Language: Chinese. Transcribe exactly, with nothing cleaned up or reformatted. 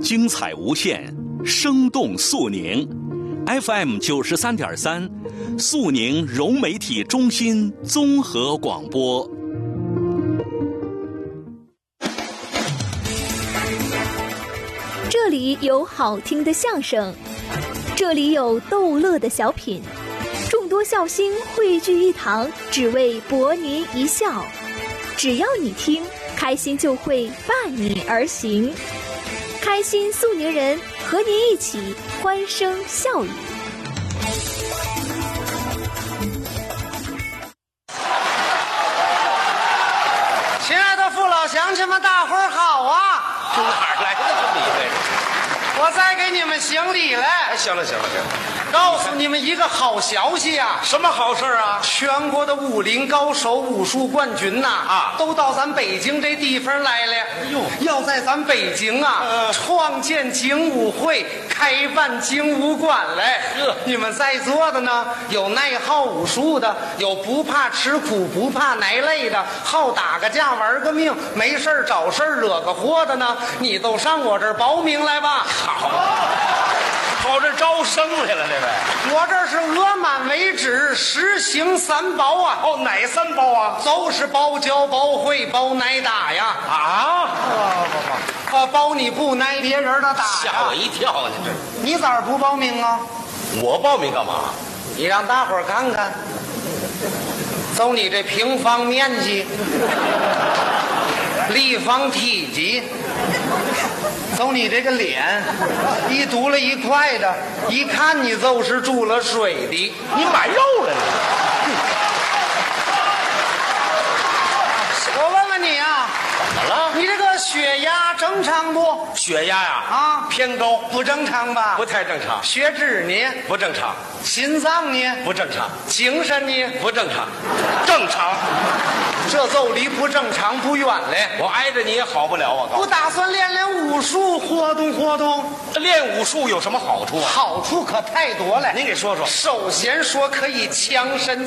精彩无限，生动肃宁。F M 九十三点三，肃宁融媒体中心综合广播。 这里有好听的相声，这里有逗乐的小品，众多笑星汇聚一堂，只为博您一笑。只要你听，开心就会伴你而行。开心肃宁人，和您一起欢声笑语。 亲爱的父老乡亲们，大伙儿好啊！ 从哪儿来的这么一位？ 我再给你们行礼来。 哎，行了行了行了， 告诉你们一个好消息啊！ 什么好事啊？ 全国的武林高手、武术冠军呐、 啊都到咱北京这地方来了。哎呦，要在咱北京啊， 呃创建精武会，开办精武馆来。 呵你们在座的呢，有爱好武术的，有不怕吃苦、不怕挨累的，好打个架、玩个命，没事儿找事儿、惹个祸的呢，你都上我这儿报名来吧。 好，跑这招生来了，这位。 我这是额满为止，实行三包啊！ 哦，哪三包啊？ 就是包教、包会、包挨打呀！ 啊， 不不不，包你不挨别人的打呀！ 吓我一跳啊！你这， 你咋不报名啊？ 我报名干嘛？ 你让大伙儿看看，走你这平方面积、立方体积，走你这个脸，一嘟了一块的，一看你就是注了水的。 你买肉了你？ 我问问你啊， 怎么了？ 你这个血压正常不？ 血压呀啊偏高， 不正常吧？ 不太正常， 血脂呢？ 不正常， 心脏呢？ 不正常， 精神呢？ 不正常，正常。 这都离不正常不远嘞。 我挨着你也好不了，我告诉我打算练练武术，活动活动。 你，练武术有什么好处啊？ 好处可太多了。 您给说说。 首先说可以强身